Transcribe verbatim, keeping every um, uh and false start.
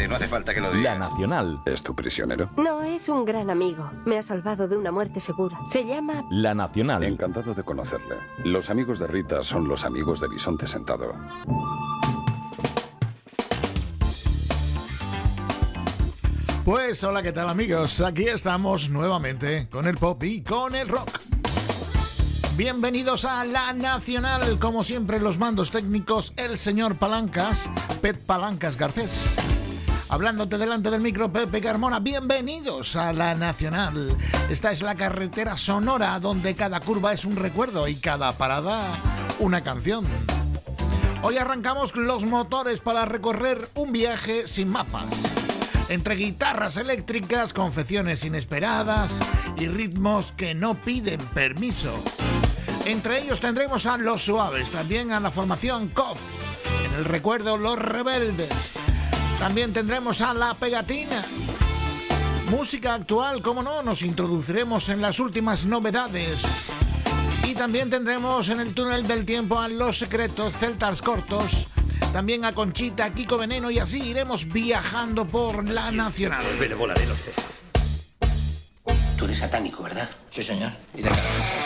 sé, no hace falta que lo diga. La Nacional. ¿Es tu prisionero? No, es un gran amigo. Me ha salvado de una muerte segura. Se llama... La Nacional. Encantado de conocerle. Los amigos de Rita son los amigos de Bisonte Sentado. Pues hola, ¿qué tal, amigos? Aquí estamos nuevamente con el pop y con el rock. Bienvenidos a La Nacional, como siempre los mandos técnicos, el señor Palancas, Pet Palancas Garcés. Hablándote delante del micro, Pepe Carmona. Bienvenidos a La Nacional. Esta es la carretera sonora donde cada curva es un recuerdo y cada parada una canción. Hoy arrancamos los motores para recorrer un viaje sin mapas. Entre guitarras eléctricas, confecciones inesperadas y ritmos que no piden permiso. Entre ellos tendremos a Los Suaves, también a la formación C O F, en el recuerdo Los Rebeldes. También tendremos a La Pegatina. Música actual, como no, nos introduciremos en las últimas novedades. Y también tendremos en el túnel del tiempo a Los Secretos, Celtas Cortos, también a Conchita, Kiko Veneno, y así iremos viajando por La Nacional. Pero volaré los sesos. Tú eres satánico, ¿verdad? Sí, señor. ¿Y de qué?